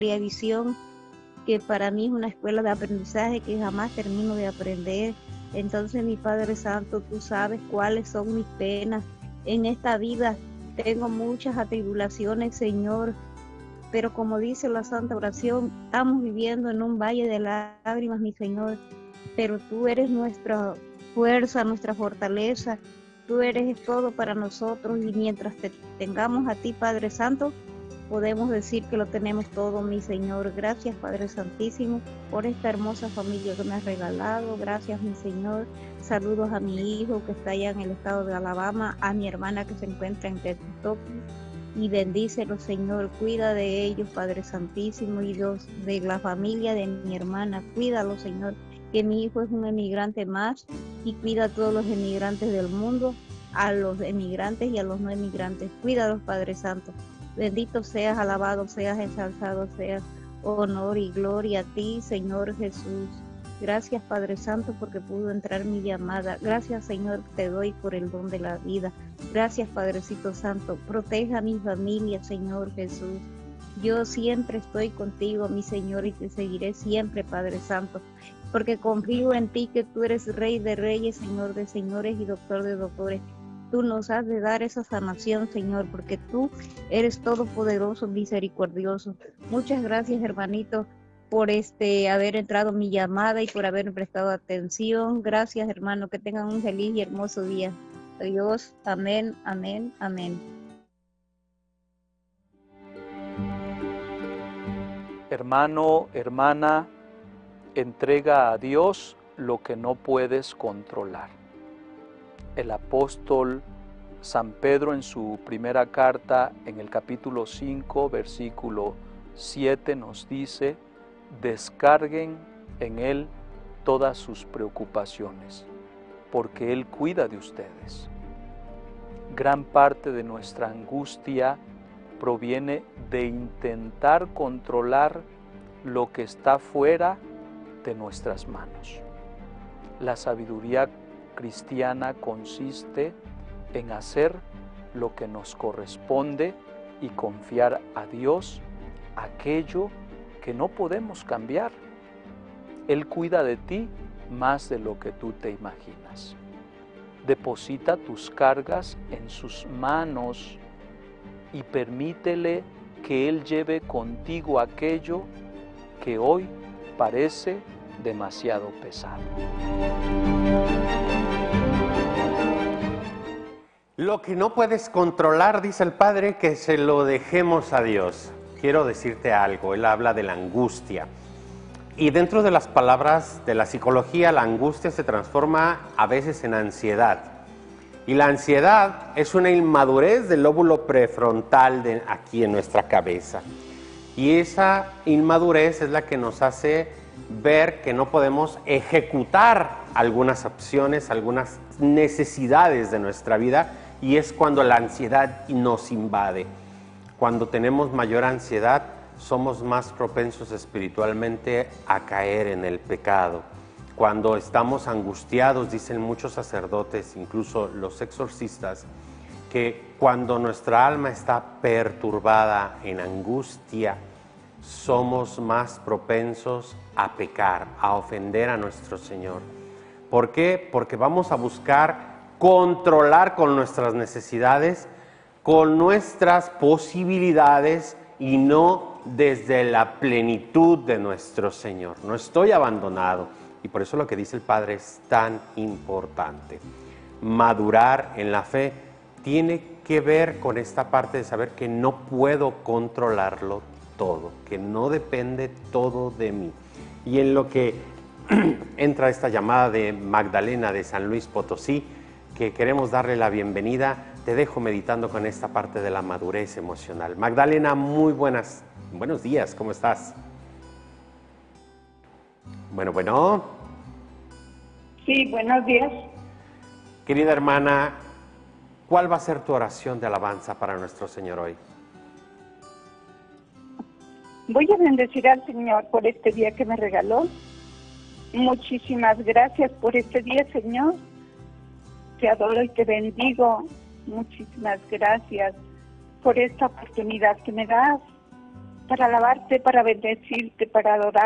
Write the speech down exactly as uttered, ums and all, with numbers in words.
Visión, que para mí es una escuela de aprendizaje que jamás termino de aprender. Entonces, mi Padre Santo, tú sabes cuáles son mis penas en esta vida. Tengo muchas atribulaciones, Señor, pero como dice la Santa Oración, estamos viviendo en un valle de lágrimas, mi Señor, pero tú eres nuestra fuerza, nuestra fortaleza, tú eres todo para nosotros, y mientras te tengamos a ti, Padre Santo, podemos decir que lo tenemos todo, mi Señor. Gracias, Padre Santísimo, por esta hermosa familia que me has regalado. Gracias, mi Señor. Saludos a mi hijo que está allá en el estado de Alabama, a mi hermana que se encuentra en Kentucky. Y bendícelo, Señor. Cuida de ellos, Padre Santísimo, y Dios, de la familia de mi hermana. Cuídalo, Señor, que mi hijo es un emigrante más, y cuida a todos los emigrantes del mundo, a los emigrantes y a los no emigrantes. Cuídalos, Padre Santo. Bendito seas, alabado seas, ensalzado seas, honor y gloria a ti, Señor Jesús. Gracias, Padre Santo, porque pudo entrar mi llamada. Gracias, Señor, te doy por el don de la vida. Gracias, Padrecito Santo. Proteja a mi familia, Señor Jesús. Yo siempre estoy contigo, mi Señor, y te seguiré siempre, Padre Santo, porque confío en ti, que tú eres Rey de reyes, Señor de señores y Doctor de doctores. Tú nos has de dar esa sanación, Señor, porque tú eres todopoderoso, misericordioso. Muchas gracias, hermanito, por este haber entrado mi llamada y por haberme prestado atención. Gracias, hermano, que tengan un feliz y hermoso día. Dios, amén, amén, amén. Hermano, hermana, entrega a Dios lo que no puedes controlar. El apóstol San Pedro, en su primera carta, en el capítulo cinco, versículo siete, nos dice: descarguen en Él todas sus preocupaciones, porque Él cuida de ustedes. Gran parte de nuestra angustia proviene de intentar controlar lo que está fuera de nuestras manos. La sabiduría cristiana consiste en hacer lo que nos corresponde y confiar a Dios aquello que no podemos cambiar. Él cuida de ti más de lo que tú te imaginas. Deposita tus cargas en sus manos y permítele que Él lleve contigo aquello que hoy parece demasiado pesado. Lo que no puedes controlar, dice el Padre, que se lo dejemos a Dios. Quiero decirte algo, Él habla de la angustia. Y dentro de las palabras de la psicología, la angustia se transforma a veces en ansiedad. Y la ansiedad es una inmadurez del lóbulo prefrontal de aquí en nuestra cabeza. Y esa inmadurez es la que nos hace ver que no podemos ejecutar algunas opciones, algunas necesidades de nuestra vida, y es cuando la ansiedad nos invade. Cuando tenemos mayor ansiedad, somos más propensos espiritualmente a caer en el pecado. Cuando estamos angustiados, dicen muchos sacerdotes, incluso los exorcistas, que cuando nuestra alma está perturbada en angustia, somos más propensos a pecar, a ofender a nuestro Señor. ¿Por qué? Porque vamos a buscar controlar con nuestras necesidades, con nuestras posibilidades, y no desde la plenitud de nuestro Señor. No estoy abandonado. Y por eso lo que dice el Padre es tan importante. Madurar en la fe tiene que ver con esta parte de saber que no puedo controlarlo todo, que no depende todo de mí. Y en lo que entra esta llamada de Magdalena de San Luis Potosí, que queremos darle la bienvenida, te dejo meditando con esta parte de la madurez emocional. Magdalena, muy buenas, buenos días, ¿cómo estás? Bueno, bueno. Sí, buenos días. Querida hermana, ¿cuál va a ser tu oración de alabanza para nuestro Señor hoy? Voy a bendecir al Señor por este día que me regaló. Muchísimas gracias por este día, Señor. Te adoro y te bendigo. Muchísimas gracias por esta oportunidad que me das, para alabarte, para bendecirte, para adorar.